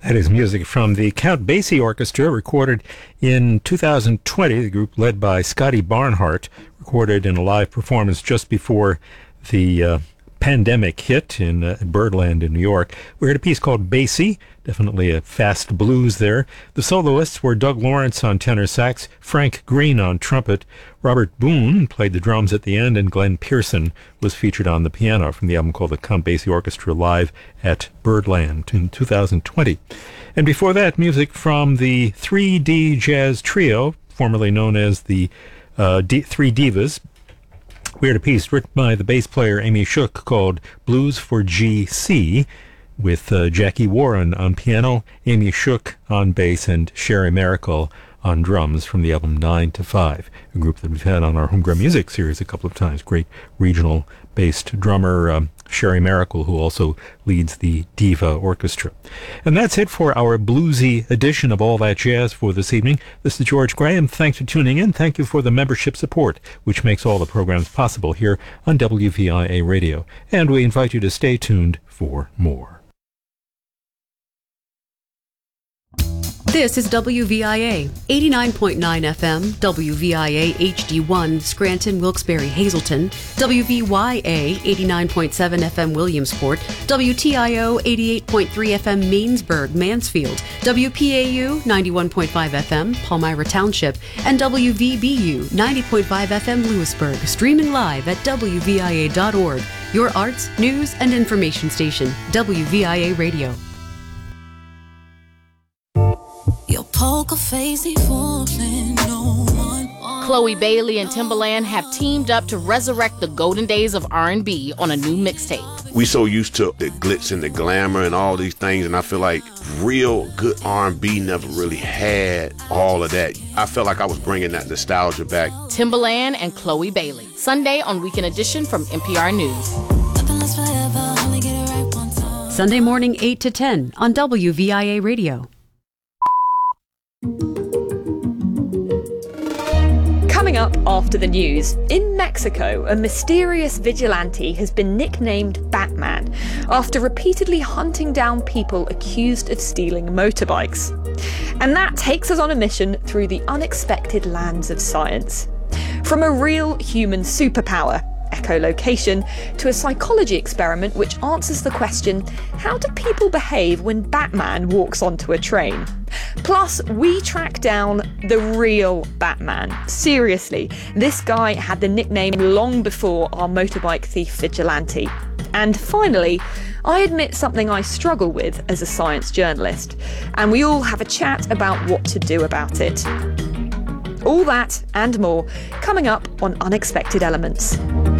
That is music from the Count Basie Orchestra, recorded in 2020. The group led by Scotty Barnhart, recorded in a live performance just before the pandemic hit in Birdland in New York. We heard a piece called Basie, definitely a fast blues there. The soloists were Doug Lawrence on tenor sax, Frank Green on trumpet, Robert Boone played the drums at the end, and Glenn Pearson was featured on the piano from the album called the Count Basie Orchestra Live at Birdland in 2020. And before that, music from the 3D Jazz Trio, formerly known as the Three Divas. We heard a piece written by the bass player Amy Shook called Blues for GC, with Jackie Warren on piano, Amy Shook on bass, and Sherry Miracle on drums from the album 9 to 5, a group that we've had on our Homegrown Music series a couple of times. Great regional-based drummer Sherry Miracle, who also leads the Diva Orchestra. And that's it for our bluesy edition of All That Jazz for this evening. This is George Graham. Thanks for tuning in. Thank you for the membership support, which makes all the programs possible here on WVIA Radio. And we invite you to stay tuned for more. This is WVIA, 89.9 FM, WVIA HD1, Scranton, Wilkes-Barre, Hazleton, WVYA, 89.7 FM, Williamsport, WTIO, 88.3 FM, Mainsburg, Mansfield, WPAU, 91.5 FM, Palmyra Township, and WVBU, 90.5 FM, Lewisburg, streaming live at WVIA.org, your arts, news, and information station, WVIA Radio. Your poker face ain't fooling no one. Chloe Bailey and Timbaland have teamed up to resurrect the golden days of R&B on a new mixtape. We so used to the glitz and the glamour and all these things, and I feel like real good R&B never really had all of that. I felt like I was bringing that nostalgia back. Timbaland and Chloe Bailey, Sunday on Weekend Edition from NPR News. Sunday morning 8 to 10 on WVIA Radio. Coming up after the news, in Mexico, a mysterious vigilante has been nicknamed Batman after repeatedly hunting down people accused of stealing motorbikes. And that takes us on a mission through the unexpected lands of science. From a real human superpower, echolocation, to a psychology experiment which answers the question, how do people behave when Batman walks onto a train? Plus, we track down the real Batman. Seriously, this guy had the nickname long before our motorbike thief vigilante. And finally, I admit something I struggle with as a science journalist, and we all have a chat about what to do about it. All that and more coming up on Unexpected Elements.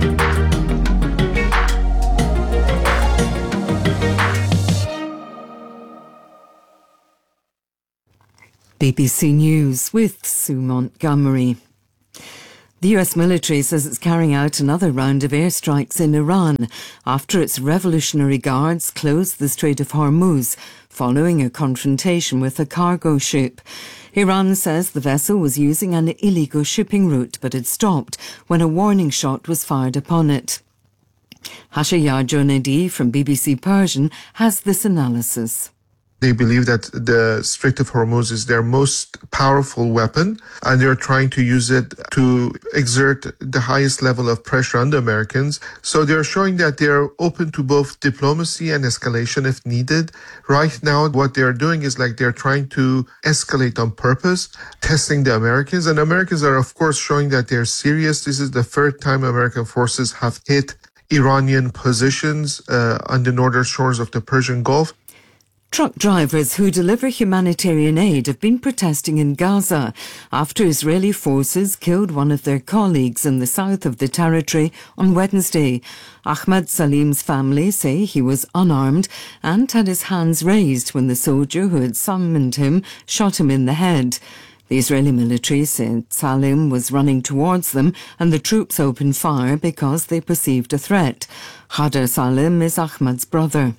BBC News with Sue Montgomery. The US military says it's carrying out another round of airstrikes in Iran after its Revolutionary Guards closed the Strait of Hormuz following a confrontation with a cargo ship. Iran says the vessel was using an illegal shipping route but had stopped when a warning shot was fired upon it. Hashayar Jonadi from BBC Persian has this analysis. They believe that the Strait of Hormuz is their most powerful weapon, and they're trying to use it to exert the highest level of pressure on the Americans. So they're showing that they're open to both diplomacy and escalation if needed. Right now, what they're doing is like they're trying to escalate on purpose, testing the Americans. And Americans are, of course, showing that they're serious. This is the third time American forces have hit Iranian positions on the northern shores of the Persian Gulf. Truck drivers who deliver humanitarian aid have been protesting in Gaza after Israeli forces killed one of their colleagues in the south of the territory on Wednesday. Ahmad Salim's family say he was unarmed and had his hands raised when the soldier who had summoned him shot him in the head. The Israeli military said Salim was running towards them and the troops opened fire because they perceived a threat. Khadr Salim is Ahmad's brother.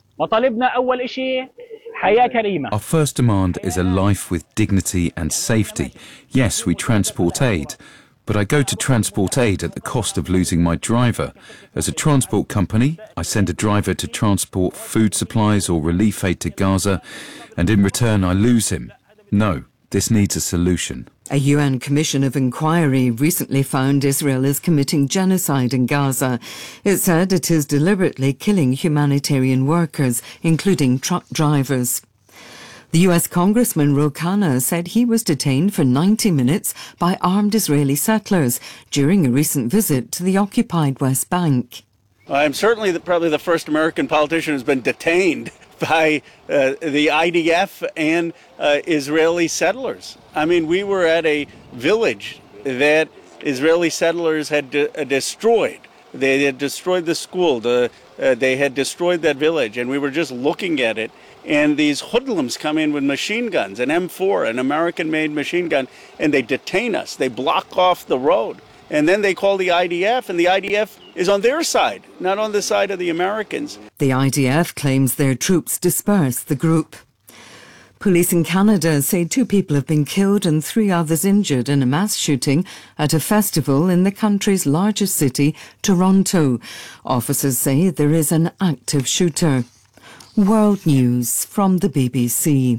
Our first demand is a life with dignity and safety. Yes, we transport aid, but I go to transport aid at the cost of losing my driver. As a transport company, I send a driver to transport food supplies or relief aid to Gaza, and in return I lose him. No, this needs a solution. A UN Commission of Inquiry recently found Israel is committing genocide in Gaza. It said it is deliberately killing humanitarian workers, including truck drivers. The US Congressman Ro Khanna said he was detained for 90 minutes by armed Israeli settlers during a recent visit to the occupied West Bank. I'm certainly probably the first American politician who's been detained by the IDF and Israeli settlers. I mean, we were at a village that Israeli settlers had destroyed. They had destroyed the school. They had destroyed that village, and we were just looking at it. And these hoodlums come in with machine guns, an M4, an American-made machine gun, and they detain us. They block off the road. And then they call the IDF, and the IDF is on their side, not on the side of the Americans. The IDF claims their troops dispersed the group. Police in Canada say 2 people have been killed and 3 others injured in a mass shooting at a festival in the country's largest city, Toronto. Officers say there is an active shooter. World News from the BBC.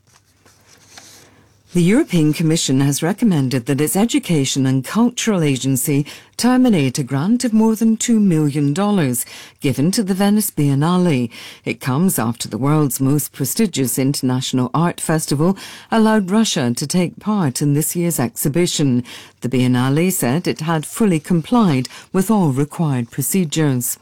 The European Commission has recommended that its Education and Cultural Agency terminate a grant of more than $2 million given to the Venice Biennale. It comes after the world's most prestigious international art festival allowed Russia to take part in this year's exhibition. The Biennale said it had fully complied with all required procedures.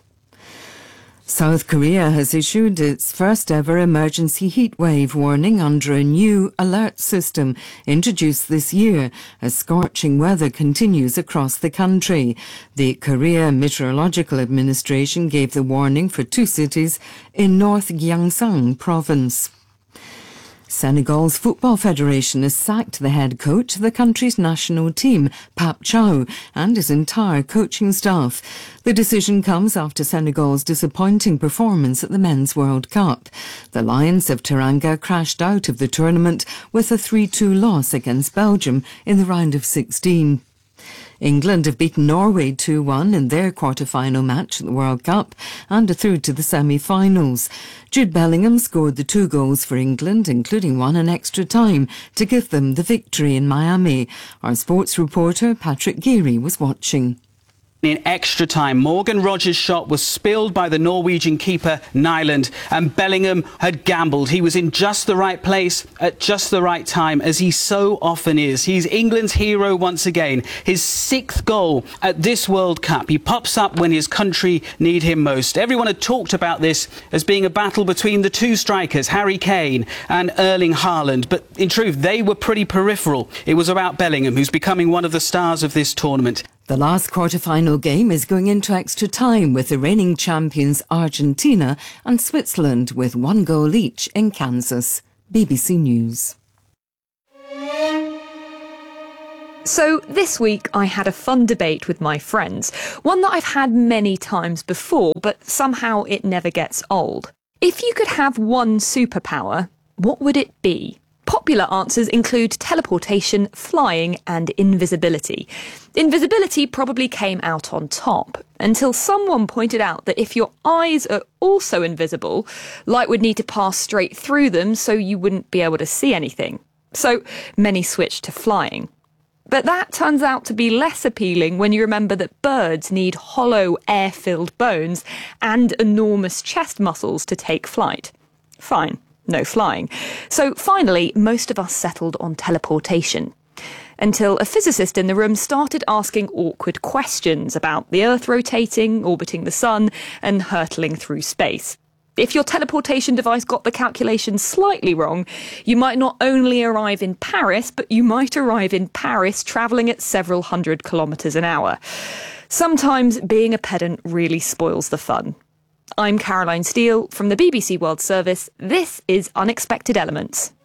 South Korea has issued its first ever emergency heatwave warning under a new alert system introduced this year as scorching weather continues across the country. The Korea Meteorological Administration gave the warning for 2 cities in North Gyeongsang province. Senegal's Football Federation has sacked the head coach of the country's national team, Pape Thiaw, and his entire coaching staff. The decision comes after Senegal's disappointing performance at the Men's World Cup. The Lions of Teranga crashed out of the tournament with a 3-2 loss against Belgium in the round of 16. England have beaten Norway 2-1 in their quarter-final match at the World Cup and are through to the semi-finals. Jude Bellingham scored the 2 goals for England, including one in extra time, to give them the victory in Miami. Our sports reporter Patrick Geary was watching. In extra time, Morgan Rogers' shot was spilled by the Norwegian keeper Nyland, and Bellingham had gambled. He was in just the right place at just the right time, as he so often is. He's England's hero once again. His 6th goal at this World Cup. He pops up when his country need him most. Everyone had talked about this as being a battle between the 2 strikers, Harry Kane and Erling Haaland, but in truth, they were pretty peripheral. It was about Bellingham, who's becoming one of the stars of this tournament. The last quarter-final game is going into extra time with the reigning champions Argentina and Switzerland with 1 goal each in Kansas. BBC News. So this week I had a fun debate with my friends, one that I've had many times before, but somehow it never gets old. If you could have one superpower, what would it be? Popular answers include teleportation, flying and invisibility. Invisibility probably came out on top, until someone pointed out that if your eyes are also invisible, light would need to pass straight through them so you wouldn't be able to see anything. So many switched to flying. But that turns out to be less appealing when you remember that birds need hollow, air-filled bones and enormous chest muscles to take flight. Fine. No flying. So finally, most of us settled on teleportation. Until a physicist in the room started asking awkward questions about the Earth rotating, orbiting the sun, and hurtling through space. If your teleportation device got the calculations slightly wrong, you might not only arrive in Paris, but you might arrive in Paris travelling at several hundred kilometres an hour. Sometimes being a pedant really spoils the fun. I'm Caroline Steele from the BBC World Service. This is Unexpected Elements.